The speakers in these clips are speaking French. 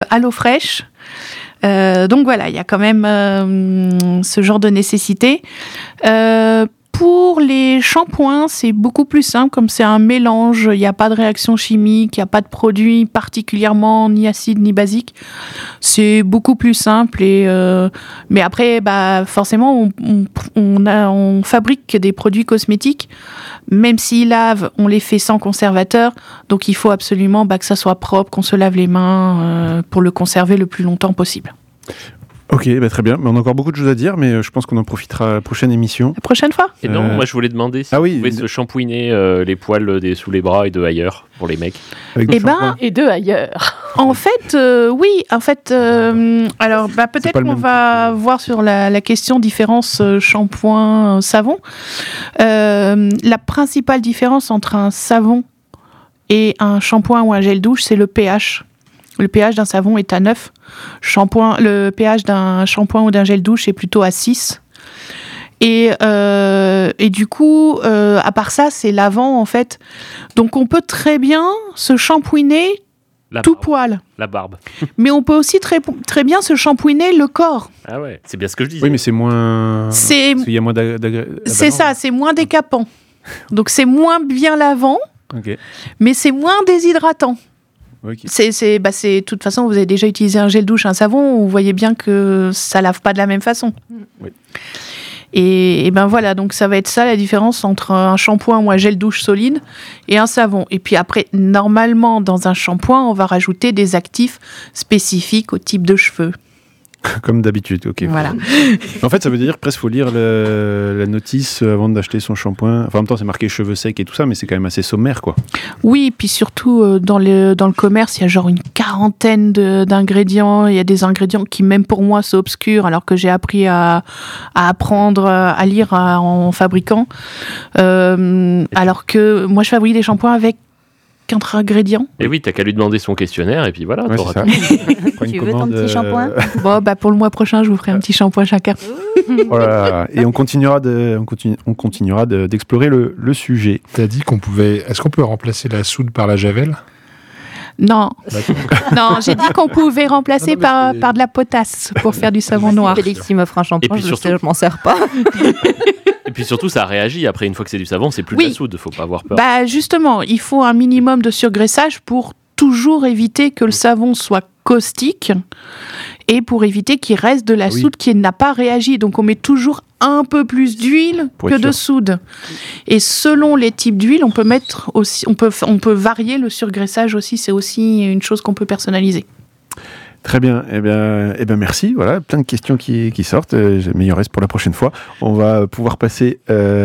à l'eau fraîche. Donc voilà, il y a quand même ce genre de nécessité. Pour les shampoings, c'est beaucoup plus simple, comme c'est un mélange, il n'y a pas de réaction chimique, il n'y a pas de produit particulièrement ni acide ni basique. C'est beaucoup plus simple. Mais après, forcément, on fabrique des produits cosmétiques. Même s'ils lavent, on les fait sans conservateur. Donc il faut absolument que ça soit propre, qu'on se lave les mains pour le conserver le plus longtemps possible. Ok, très bien. Mais on a encore beaucoup de choses à dire, mais je pense qu'on en profitera à la prochaine émission. La prochaine fois. Et non, moi je voulais demander si vous pouvez se shampouiner les poils sous les bras et de ailleurs pour les mecs. Et de ailleurs. En fait, oui. En fait, alors peut-être qu'on va voir sur la question différence shampoing savon. La principale différence entre un savon et un shampoing ou un gel douche, c'est le pH. Le pH d'un savon est à 9. Le pH d'un shampoing ou d'un gel douche est plutôt à 6. Et du coup, à part ça, c'est lavant en fait. Donc on peut très bien se shampouiner tout poil. La barbe. Mais on peut aussi très bien se shampouiner le corps. Ah ouais, c'est bien ce que je disais. Oui, mais c'est moins... Parce qu'il y a moins c'est ça, c'est moins décapant. Donc c'est moins bien lavant, mais c'est moins déshydratant. Okay. De toute façon, vous avez déjà utilisé un gel douche, un savon, vous voyez bien que ça lave pas de la même façon. Oui. Et voilà, donc ça va être ça la différence entre un shampoing ou un gel douche solide et un savon. Et puis après, normalement, dans un shampoing, on va rajouter des actifs spécifiques au type de cheveux. Comme d'habitude, ok. Voilà. En fait, ça veut dire presque qu'il faut lire la notice avant d'acheter son shampoing. Enfin, en même temps, c'est marqué cheveux secs et tout ça, mais c'est quand même assez sommaire, quoi. Oui, et puis surtout, dans le commerce, il y a genre une quarantaine d'ingrédients. Il y a des ingrédients qui, même pour moi, sont obscurs, alors que j'ai appris à apprendre à lire en fabriquant. Alors que moi, je fabrique des shampoings avec qu'entre ingrédients. Et oui, t'as qu'à lui demander son questionnaire et puis voilà. Ouais, c'est ça. Tu veux ton petit shampoing ? Bon, pour le mois prochain, je vous ferai un petit shampoing chacun. Voilà. Et on continuera d'explorer le sujet. T'as dit qu'on pouvait... Est-ce qu'on peut remplacer la soude par la javel ? Non. Non, j'ai dit qu'on pouvait remplacer par de la potasse pour faire du savon noir. Félix, il m'offre un shampoing, je m'en sers pas. Et puis surtout, ça réagit. Après, une fois que c'est du savon, c'est plus de la soude. Faut pas avoir peur. Justement, il faut un minimum de surgraissage pour toujours éviter que le savon soit caustique et pour éviter qu'il reste de la soude qui n'a pas réagi. Donc, on met toujours un peu plus d'huile que de soude. Et selon les types d'huile, on peut mettre aussi, on peut varier le surgraissage aussi. C'est aussi une chose qu'on peut personnaliser. Très bien, eh bien merci. Voilà, plein de questions qui sortent. Mais il en reste pour la prochaine fois. On va pouvoir passer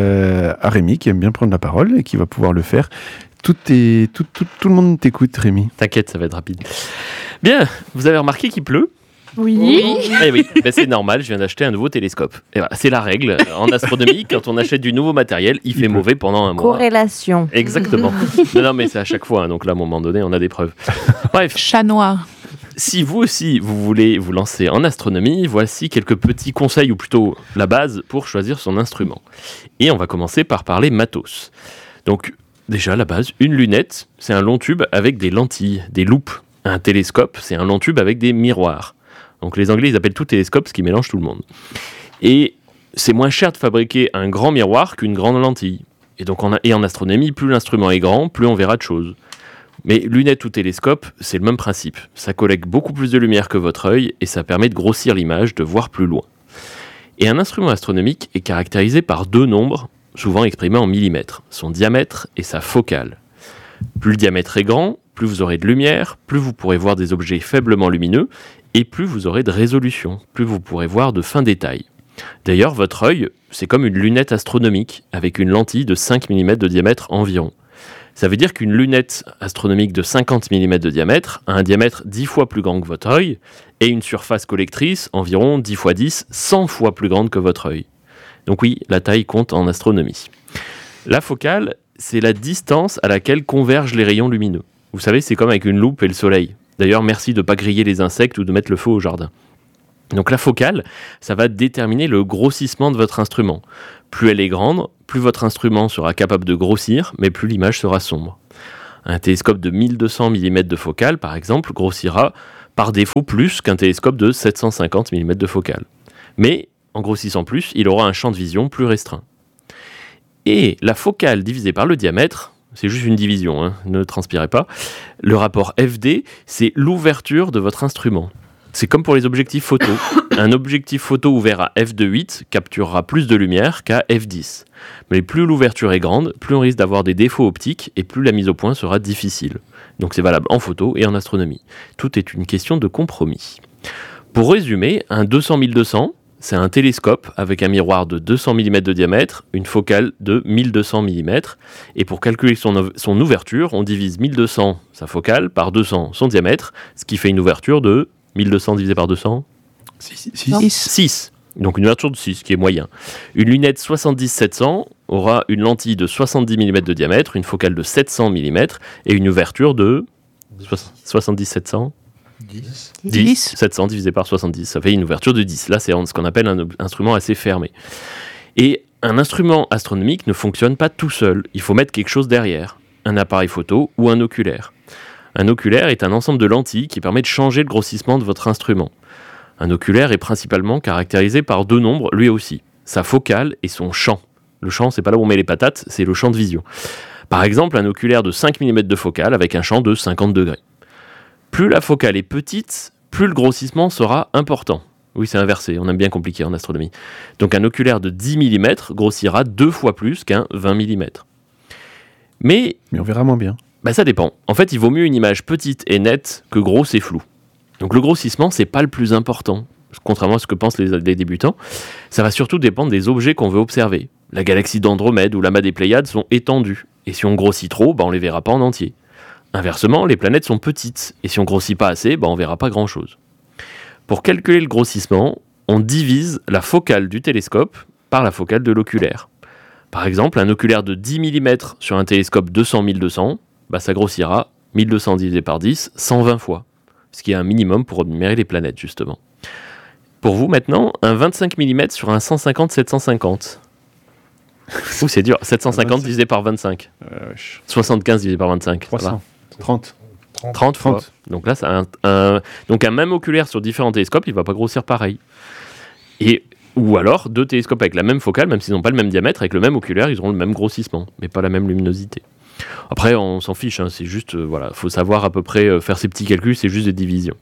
à Rémi, qui aime bien prendre la parole et qui va pouvoir le faire. Tout le monde t'écoute, Rémi. T'inquiète, ça va être rapide. Bien, vous avez remarqué qu'il pleut ? Oui. Eh oui, c'est normal, je viens d'acheter un nouveau télescope. Et voilà, c'est la règle. En astronomie, quand on achète du nouveau matériel, il fait mauvais pendant un mois. Corrélation. Exactement. Non, mais c'est à chaque fois. Donc là, à un moment donné, on a des preuves. Bref. Chat noir. Si vous aussi, vous voulez vous lancer en astronomie, voici quelques petits conseils, ou plutôt la base, pour choisir son instrument. Et on va commencer par parler matos. Donc, déjà, la base, une lunette, c'est un long tube avec des lentilles, des loupes. Un télescope, c'est un long tube avec des miroirs. Donc les Anglais, ils appellent tout télescope, ce qui mélange tout le monde. Et c'est moins cher de fabriquer un grand miroir qu'une grande lentille. Et donc en astronomie, plus l'instrument est grand, plus on verra de choses. Mais lunettes ou télescope, c'est le même principe. Ça collecte beaucoup plus de lumière que votre œil et ça permet de grossir l'image, de voir plus loin. Et un instrument astronomique est caractérisé par deux nombres, souvent exprimés en millimètres, son diamètre et sa focale. Plus le diamètre est grand, plus vous aurez de lumière, plus vous pourrez voir des objets faiblement lumineux, et plus vous aurez de résolution, plus vous pourrez voir de fins détails. D'ailleurs, votre œil, c'est comme une lunette astronomique, avec une lentille de 5 mm de diamètre environ. Ça veut dire qu'une lunette astronomique de 50 mm de diamètre a un diamètre 10 fois plus grand que votre œil, et une surface collectrice environ 10 x 10, 100 fois plus grande que votre œil. Donc oui, la taille compte en astronomie. La focale, c'est la distance à laquelle convergent les rayons lumineux. Vous savez, c'est comme avec une loupe et le soleil. D'ailleurs, merci de ne pas griller les insectes ou de mettre le feu au jardin. Donc la focale, ça va déterminer le grossissement de votre instrument. Plus elle est grande, plus votre instrument sera capable de grossir, mais plus l'image sera sombre. Un télescope de 1200 mm de focale, par exemple, grossira par défaut plus qu'un télescope de 750 mm de focale. Mais en grossissant plus, il aura un champ de vision plus restreint. Et la focale divisée par le diamètre, c'est juste une division, ne transpirez pas, le rapport FD, c'est l'ouverture de votre instrument. C'est comme pour les objectifs photo. Un objectif photo ouvert à f2.8 capturera plus de lumière qu'à f10. Mais plus l'ouverture est grande, plus on risque d'avoir des défauts optiques et plus la mise au point sera difficile. Donc c'est valable en photo et en astronomie. Tout est une question de compromis. Pour résumer, un 200-1200, c'est un télescope avec un miroir de 200 mm de diamètre, une focale de 1200 mm. Et pour calculer son ouverture, on divise 1200 sa focale par 200 son diamètre, ce qui fait une ouverture de 1200 divisé par 200 6. Donc une ouverture de 6, qui est moyen. Une lunette 70-700 aura une lentille de 70 mm de diamètre, une focale de 700 mm et une ouverture de 70-700 10. 700 divisé par 70, ça fait une ouverture de 10. Là, c'est ce qu'on appelle un instrument assez fermé. Et un instrument astronomique ne fonctionne pas tout seul. Il faut mettre quelque chose derrière, un appareil photo ou un oculaire. Un oculaire est un ensemble de lentilles qui permet de changer le grossissement de votre instrument. Un oculaire est principalement caractérisé par deux nombres, lui aussi, sa focale et son champ. Le champ, c'est pas là où on met les patates, c'est le champ de vision. Par exemple, un oculaire de 5 mm de focale avec un champ de 50 degrés. Plus la focale est petite, plus le grossissement sera important. Oui, c'est inversé, on aime bien compliqué en astronomie. Donc un oculaire de 10 mm grossira 2 fois plus qu'un 20 mm. Mais on verra moins bien. Ça dépend. En fait, il vaut mieux une image petite et nette que grosse et floue. Donc le grossissement, c'est pas le plus important. Contrairement à ce que pensent les débutants, ça va surtout dépendre des objets qu'on veut observer. La galaxie d'Andromède ou l'amas des Pléiades sont étendues. Et si on grossit trop, on les verra pas en entier. Inversement, les planètes sont petites, et si on grossit pas assez, on verra pas grand-chose. Pour calculer le grossissement, on divise la focale du télescope par la focale de l'oculaire. Par exemple, un oculaire de 10 mm sur un télescope 200-1200, ça grossira 1200 divisé par 10, 120 fois, ce qui est un minimum pour admirer les planètes, justement. Pour vous, maintenant, un 25 mm sur un 150-750. Ouh, c'est dur, 750 divisé par 25. 75 divisé par 25. 300. 30 fois. Donc là, c'est un même oculaire sur différents télescopes, il ne va pas grossir pareil. Ou alors, deux télescopes avec la même focale, même s'ils n'ont pas le même diamètre, avec le même oculaire, ils auront le même grossissement, mais pas la même luminosité. Après, on s'en fiche, c'est juste, faut savoir à peu près faire ces petits calculs, c'est juste des divisions.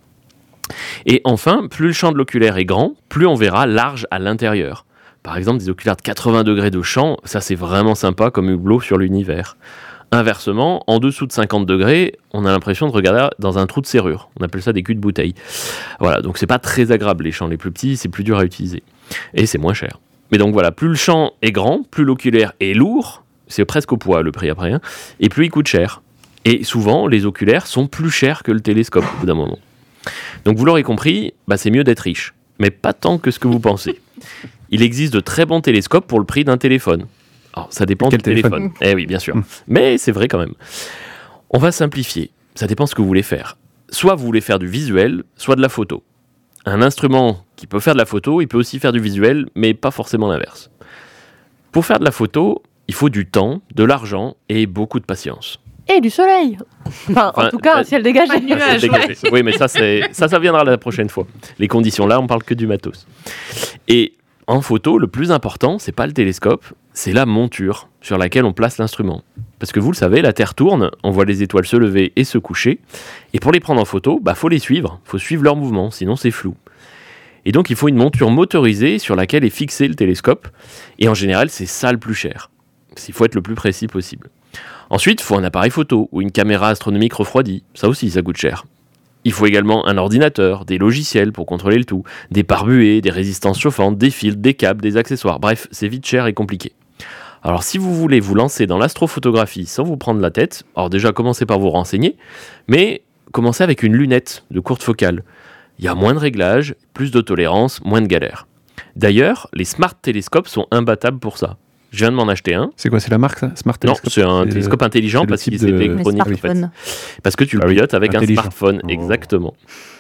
Et enfin, plus le champ de l'oculaire est grand, plus on verra large à l'intérieur. Par exemple, des oculaires de 80 degrés de champ, ça c'est vraiment sympa comme hublot sur l'univers. Inversement, en dessous de 50 degrés, on a l'impression de regarder dans un trou de serrure. On appelle ça des culs de bouteille. Voilà, donc c'est pas très agréable les champs les plus petits, c'est plus dur à utiliser. Et c'est moins cher. Mais donc voilà, plus le champ est grand, plus l'oculaire est lourd, c'est presque au poids le prix après, et plus il coûte cher. Et souvent, les oculaires sont plus chers que le télescope au bout d'un moment. Donc vous l'aurez compris, c'est mieux d'être riche. Mais pas tant que ce que vous pensez. Il existe de très bons télescopes pour le prix d'un téléphone. Alors, ça dépend du téléphone. Eh oui, bien sûr. Mais c'est vrai quand même. On va simplifier. Ça dépend ce que vous voulez faire. Soit vous voulez faire du visuel, soit de la photo. Un instrument qui peut faire de la photo, il peut aussi faire du visuel, mais pas forcément l'inverse. Pour faire de la photo, il faut du temps, de l'argent et beaucoup de patience. Et du soleil. En tout cas, un ciel dégagé. Nuage, ouais. Oui, mais ça viendra la prochaine fois. Les conditions, là, on parle que du matos. Et en photo, le plus important, c'est pas le télescope, c'est la monture sur laquelle on place l'instrument. Parce que vous le savez, la Terre tourne, on voit les étoiles se lever et se coucher. Et pour les prendre en photo, faut les suivre. Faut suivre leur mouvement, sinon c'est flou. Et donc, il faut une monture motorisée sur laquelle est fixé le télescope. Et en général, c'est ça le plus cher. Il faut être le plus précis possible. Ensuite, il faut un appareil photo ou une caméra astronomique refroidie. Ça aussi, ça coûte cher. Il faut également un ordinateur, des logiciels pour contrôler le tout, des pare-buées, des résistances chauffantes, des fils, des câbles, des accessoires. Bref, c'est vite cher et compliqué. Alors si vous voulez vous lancer dans l'astrophotographie sans vous prendre la tête, alors déjà commencez par vous renseigner, mais commencez avec une lunette de courte focale. Il y a moins de réglages, plus de tolérance, moins de galères. D'ailleurs, les smart télescopes sont imbattables pour ça. Je viens de m'en acheter un. C'est quoi, c'est la marque ça? Smart Telescope? Non, c'est un télescope intelligent parce qu'il est électronique en fait. Parce que tu le pilotes avec un smartphone, exactement.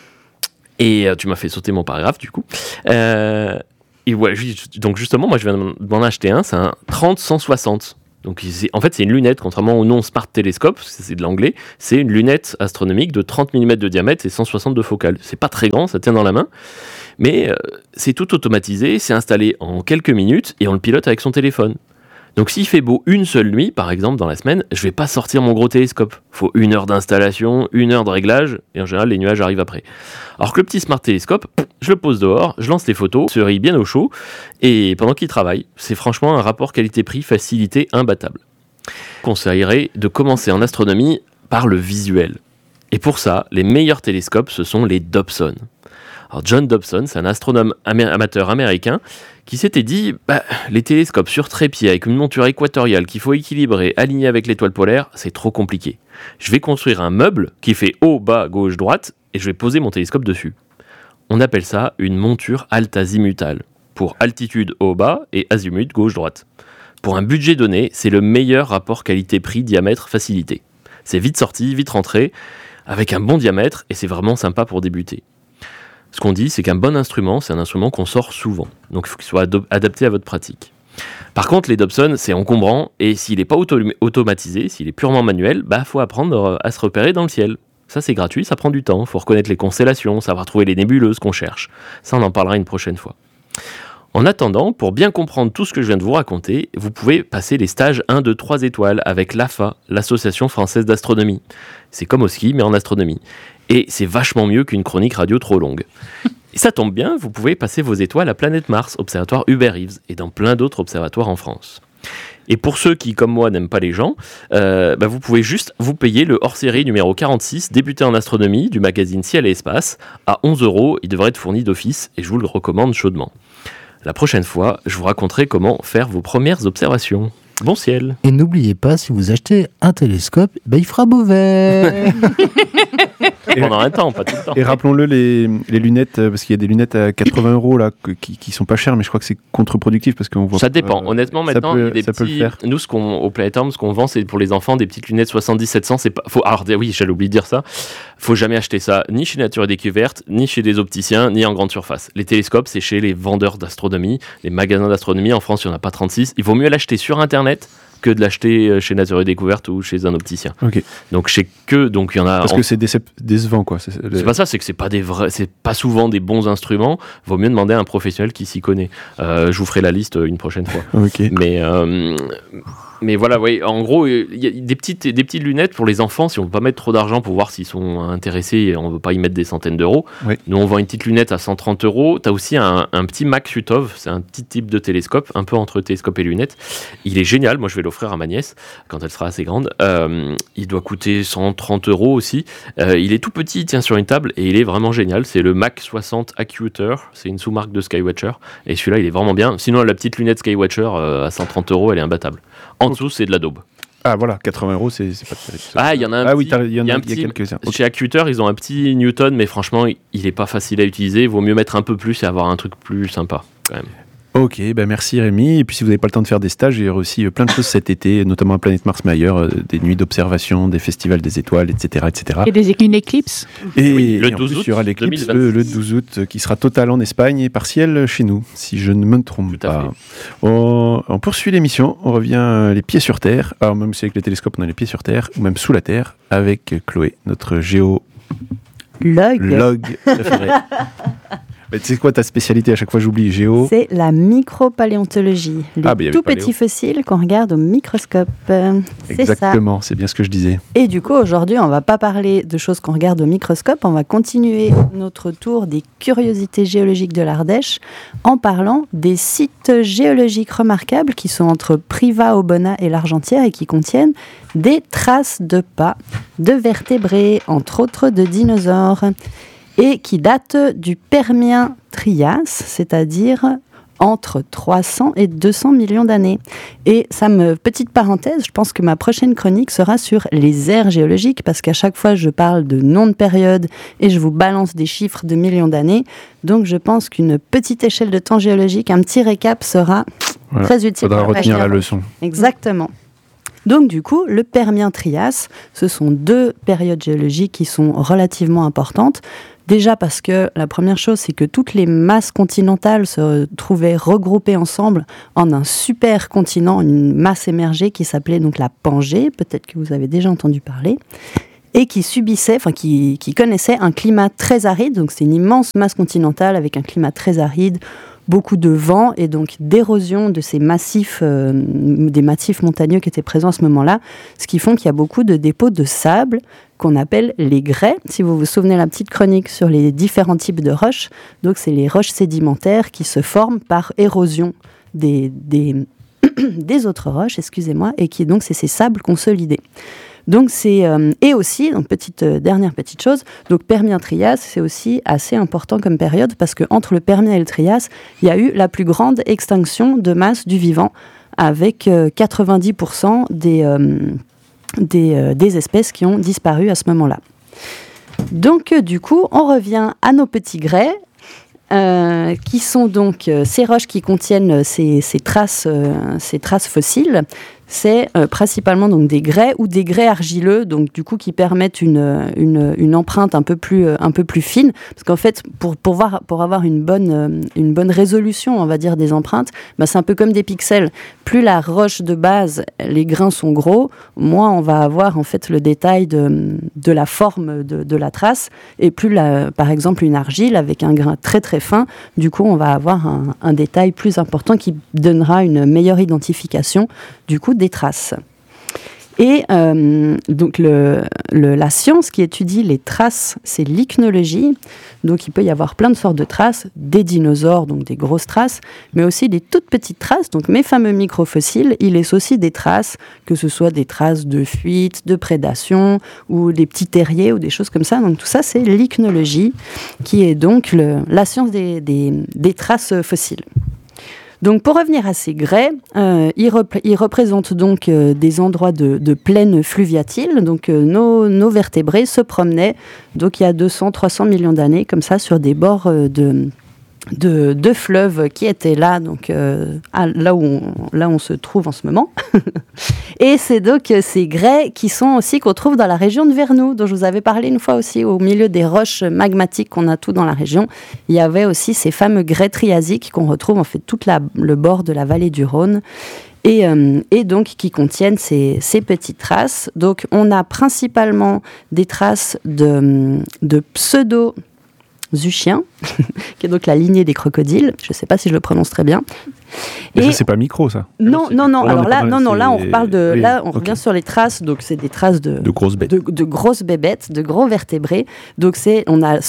Et tu m'as fait sauter mon paragraphe du coup. Et voilà, donc justement, moi je viens de m'en acheter un, c'est un 30-160. Donc en fait, c'est une lunette, contrairement au nom Smart Telescope, c'est de l'anglais, c'est une lunette astronomique de 30 mm de diamètre et 160 de focale. C'est pas très grand, ça tient dans la main, mais c'est tout automatisé, c'est installé en quelques minutes et on le pilote avec son téléphone. Donc s'il fait beau une seule nuit, par exemple, dans la semaine, je vais pas sortir mon gros télescope. Il faut 1 heure d'installation, 1 heure de réglage, et en général, les nuages arrivent après. Alors que le petit Smart Telescope, je le pose dehors, je lance les photos, se rit bien au chaud, et pendant qu'il travaille, c'est franchement un rapport qualité-prix facilité imbattable. Je conseillerais de commencer en astronomie par le visuel. Et pour ça, les meilleurs télescopes, ce sont les Dobson. Alors John Dobson, c'est un astronome amateur américain qui s'était dit les télescopes sur trépied avec une monture équatoriale qu'il faut équilibrer, aligner avec l'étoile polaire, c'est trop compliqué. Je vais construire un meuble qui fait haut, bas, gauche, droite et je vais poser mon télescope dessus. On appelle ça une monture alt-azimutale, pour altitude haut, bas et azimut gauche, droite. Pour un budget donné, c'est le meilleur rapport qualité-prix diamètre facilité. C'est vite sorti, vite rentré, avec un bon diamètre et c'est vraiment sympa pour débuter. Ce qu'on dit, c'est qu'un bon instrument, c'est un instrument qu'on sort souvent. Donc il faut qu'il soit adapté à votre pratique. Par contre, les Dobson, c'est encombrant, et s'il n'est pas automatisé, s'il est purement manuel, faut apprendre à se repérer dans le ciel. Ça, c'est gratuit, ça prend du temps. Il faut reconnaître les constellations, savoir trouver les nébuleuses qu'on cherche. Ça, on en parlera une prochaine fois. En attendant, pour bien comprendre tout ce que je viens de vous raconter, vous pouvez passer les stages 1, 2, 3 étoiles avec l'AFA, l'Association française d'astronomie. C'est comme au ski, mais en astronomie. Et c'est vachement mieux qu'une chronique radio trop longue. Et ça tombe bien, vous pouvez passer vos étoiles à Planète Mars, observatoire Hubert Reeves, et dans plein d'autres observatoires en France. Et pour ceux qui, comme moi, n'aiment pas les gens, vous pouvez juste vous payer le hors-série numéro 46, débuté en astronomie, du magazine Ciel et Espace, à 11 €. Il devrait être fourni d'office, et je vous le recommande chaudement. La prochaine fois, je vous raconterai comment faire vos premières observations. Bon ciel. Et n'oubliez pas, si vous achetez un télescope, il fera mauvais. Pendant un temps, pas tout le temps. Et rappelons-le, les lunettes, parce qu'il y a des lunettes à 80 € là, qui sont pas chères, mais je crois que c'est contre-productif parce qu'on voit. Ça dépend. Honnêtement, maintenant, il y a des petits. Nous, au Planetorm, ce qu'on vend, c'est pour les enfants des petites lunettes 70-700. C'est pas. Alors, oui, j'allais oublier de dire ça. Faut jamais acheter ça, ni chez Nature et Découverte, ni chez des opticiens, ni en grande surface. Les télescopes, c'est chez les vendeurs d'astronomie, les magasins d'astronomie. En France, il n'y en a pas 36. Il vaut mieux l'acheter sur Internet que de l'acheter chez Nature et Découverte ou chez un opticien. Okay. Donc il y en a. Parce que c'est décevant, quoi. C'est pas ça, c'est que c'est pas souvent des bons instruments. Vaut mieux demander à un professionnel qui s'y connaît. Je vous ferai la liste une prochaine fois. Okay. Mais voilà, oui, en gros, il y a des petites lunettes pour les enfants, si on ne veut pas mettre trop d'argent pour voir s'ils sont intéressés et on ne veut pas y mettre des centaines d'euros. Oui. Nous, on vend une petite lunette à 130 €. Tu as aussi un petit Mac Sutov, c'est un petit type de télescope, un peu entre télescope et lunette. Il est génial, moi je vais l'offrir à ma nièce quand elle sera assez grande. Il doit coûter 130 € aussi. Il est tout petit, il tient sur une table et il est vraiment génial. C'est le Mac 60 Acuter, c'est une sous-marque de Skywatcher. Et celui-là, il est vraiment bien. Sinon, la petite lunette Skywatcher à 130 €, elle est imbattable. En dessous, c'est de la daube. Ah voilà, 80 €, c'est pas terrible. Ah, il y en a un petit. Oui, il y a quelques-uns. Okay. Chez Acuter, ils ont un petit Newton, mais franchement, il est pas facile à utiliser. Il vaut mieux mettre un peu plus et avoir un truc plus sympa, quand même. Ok, merci Rémi. Et puis si vous n'avez pas le temps de faire des stages, il y aura aussi plein de choses cet été, notamment à Planète Mars, mais ailleurs, des nuits d'observation, des festivals des étoiles, etc. Et une éclipse. Et, oui, le 12 en plus, août, il y aura l'éclipse le 12 août qui sera totale en Espagne et partielle chez nous, si je ne me trompe pas. On poursuit l'émission, on revient les pieds sur Terre. Alors même si avec les télescopes on a les pieds sur Terre, ou même sous la Terre, avec Chloé, notre géologue préférée. Mais tu sais quoi ta spécialité, à chaque fois j'oublie, géo? C'est la micropaléontologie, les tout petits fossiles qu'on regarde au microscope. Exactement, c'est bien ce que je disais. Et du coup, aujourd'hui, on ne va pas parler de choses qu'on regarde au microscope, on va continuer notre tour des curiosités géologiques de l'Ardèche en parlant des sites géologiques remarquables qui sont entre Privas-Aubenas et l'Argentière et qui contiennent des traces de pas, de vertébrés, entre autres de dinosaures, et qui date du Permien-Trias, c'est-à-dire entre 300 et 200 millions d'années. Et petite parenthèse, je pense que ma prochaine chronique sera sur les ères géologiques, parce qu'à chaque fois, je parle de noms de périodes et je vous balance des chiffres de millions d'années. Donc, je pense qu'une petite échelle de temps géologique, un petit récap sera très utile. Il faudra retenir la leçon. Exactement. Donc du coup, le Permien-Trias, ce sont deux périodes géologiques qui sont relativement importantes. Déjà parce que la première chose, c'est que toutes les masses continentales se trouvaient regroupées ensemble en un super continent, une masse émergée qui s'appelait donc la Pangée, peut-être que vous avez déjà entendu parler, et qui connaissait un climat très aride. Donc c'est une immense masse continentale avec un climat très aride, beaucoup de vent et donc d'érosion de ces massifs, des massifs montagneux qui étaient présents à ce moment-là, ce qui font qu'il y a beaucoup de dépôts de sable qu'on appelle les grès. Si vous vous souvenez la petite chronique sur les différents types de roches, donc c'est les roches sédimentaires qui se forment par érosion des autres roches, et qui donc c'est ces sables consolidés. Donc c'est et aussi donc dernière petite chose, donc Permien-Trias, c'est aussi assez important comme période parce que entre le Permien et le Trias, il y a eu la plus grande extinction de masse du vivant avec 90% des espèces qui ont disparu à ce moment-là. Donc du coup, on revient à nos petits grès. Qui sont donc ces roches qui contiennent ces traces fossiles. C'est principalement donc des grès ou des grès argileux, donc du coup qui permettent une empreinte un peu plus fine, parce qu'en fait pour avoir une bonne résolution, on va dire, des empreintes, c'est un peu comme des pixels. Plus la roche de base, les grains sont gros, moins on va avoir en fait le détail de la forme de la trace, et plus par exemple une argile avec un grain très très fin, du coup on va avoir un détail plus important qui donnera une meilleure identification du coup des traces. Et donc la science qui étudie les traces, c'est l'ichnologie. Donc il peut y avoir plein de sortes de traces, des dinosaures, donc des grosses traces, mais aussi des toutes petites traces, donc mes fameux microfossiles. Il laisse aussi des traces, que ce soit des traces de fuite, de prédation, ou des petits terriers, ou des choses comme ça. Donc tout ça, c'est l'ichnologie, qui est donc la science des traces fossiles. Donc, pour revenir à ces grès, ils représentent donc des endroits de plaine fluviatile. Donc, nos vertébrés se promenaient, donc il y a 200-300 millions d'années, comme ça, sur des bords de fleuves qui étaient là, donc là où on se trouve en ce moment. Et c'est donc ces grès qu'on trouve dans la région de Vernoux, dont je vous avais parlé une fois aussi, au milieu des roches magmatiques qu'on a tout dans la région. Il y avait aussi ces fameux grès triasiques qu'on retrouve en fait tout le bord de la vallée du Rhône. Et donc qui contiennent ces petites traces. Donc on a principalement des traces de pseudo-zuchiens, qui est donc la lignée des crocodiles. Je ne sais pas si je le prononce très bien. Et ça, c'est pas micro, ça. Non. Alors là, on reparle on revient sur les traces. Donc c'est des traces de grosses bêtes, de grosses bébêtes, de gros vertébrés. Donc on a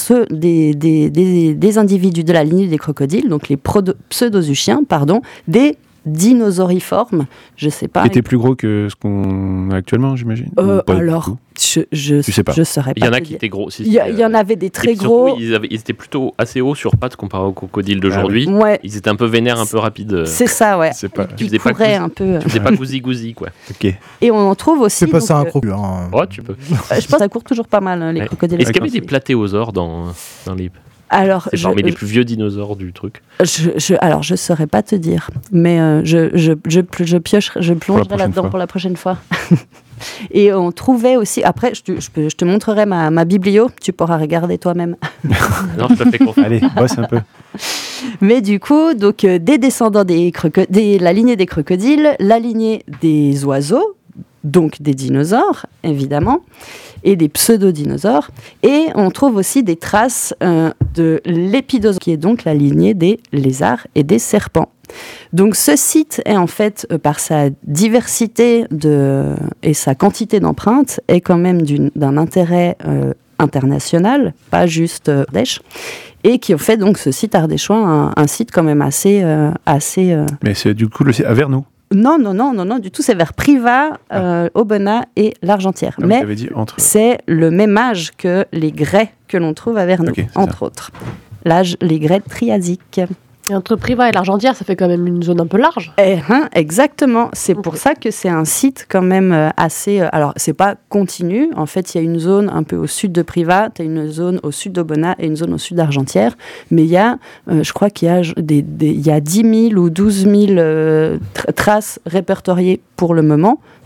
des individus de la lignée des crocodiles, donc les pseudozuchiens, des dinosauriformes, je sais pas. Était plus gros que ce qu'on a actuellement, j'imagine. Alors, je sais pas. Je saurais pas. Il y en a qui étaient gros. Il y en avait des très gros. Ils étaient plutôt assez hauts sur pattes comparé aux crocodiles d'aujourd'hui. Ouais. Ils étaient un peu vénères, un peu rapides. C'est ça, ouais. Ils couraient un peu. Ils faisaient pas gousi-gousi, quoi. Ok. Et on en trouve aussi. C'est pas ça un crocodile. Oh, tu peux. Je pense que ça court toujours pas mal, les crocodiles. Est-ce qu'il y avait des platéosaures dans les... Alors, c'est parmi les plus vieux dinosaures du truc. Alors, je saurais pas te dire, mais je plongerai là-dedans pour la prochaine fois. Et on trouvait aussi, après, je te montrerai ma biblio, tu pourras regarder toi-même. Non, je te fais confiance. Allez, bosse un peu. Mais du coup, donc, des descendants la lignée des crocodiles, la lignée des oiseaux, donc des dinosaures, évidemment, et des pseudo-dinosaures. Et on trouve aussi des traces de l'épidosaure, qui est donc la lignée des lézards et des serpents. Donc ce site est en fait, par sa diversité et sa quantité d'empreintes, est quand même d'un intérêt international, pas juste Ardèche, et qui fait donc ce site ardéchois un site quand même assez... Mais c'est du coup à Vernoux. Non, du tout, c'est vers Privas, Aubenas et l'Argentière. Mais c'est le même âge que les grès que l'on trouve à Vernoux, entre autres. L'âge, les grès triasiques. Et entre Privas et l'Argentière, ça fait quand même une zone un peu large. Exactement. C'est pour ça que c'est un site quand même assez... alors, c'est pas continu. En fait, il y a une zone un peu au sud de Privas, tu as une zone au sud d'Aubenas et une zone au sud d'Argentière. Mais il y a, je crois qu'il y a, il y a 10 000 ou 12 000 traces répertoriées pour le moment.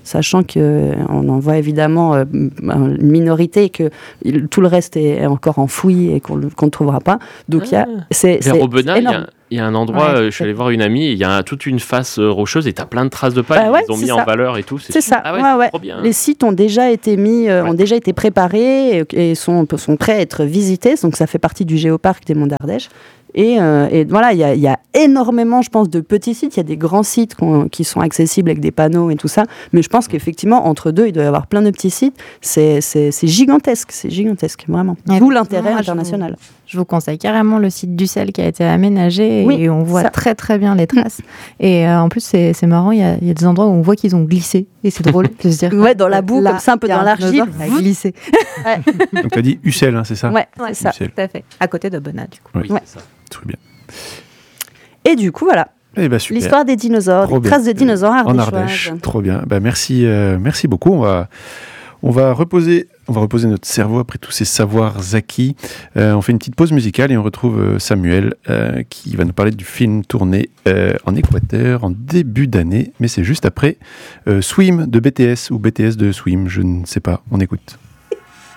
sachant qu'on en voit évidemment une minorité et que tout le reste est encore enfoui et qu'on ne trouvera pas. Donc vers Aubenas, énorme. il y a un endroit, je suis allé voir une amie, il y a toute une face rocheuse et tu as plein de traces de pas, ils ont mis en valeur et tout. C'est ça, c'est trop bien. Les sites ont déjà été ont déjà été préparés et sont prêts à être visités, donc ça fait partie du géoparc des Monts d'Ardèche. Et voilà, il y a énormément, je pense, de petits sites. Il y a des grands sites qui sont accessibles avec des panneaux et tout ça. Mais je pense qu'effectivement, entre deux, il doit y avoir plein de petits sites. C'est gigantesque, vraiment. D'où l'intérêt international. Je vous conseille carrément le site d'Ussel qui a été aménagé et on voit très très bien les traces. Et en plus, c'est marrant, il y a des endroits où on voit qu'ils ont glissé. Et c'est drôle de se dire. Ouais, dans la boue, comme ça, un peu dans l'argile. Glissé. Donc tu as dit Ussel, hein, c'est ça? Ouais, c'est ça. Tout à fait. À côté d'Aubenas, du coup. Oui, c'est ça. Très bien. Et du coup, voilà. Eh ben, super. L'histoire des dinosaures, des traces de dinosaures en Ardèche. Trop bien. Merci beaucoup. On va reposer notre cerveau après tous ces savoirs acquis. On fait une petite pause musicale et on retrouve Samuel qui va nous parler du film tourné en Équateur en début d'année. Mais c'est juste après Swim de BTS ou BTS de Swim, je ne sais pas. On écoute.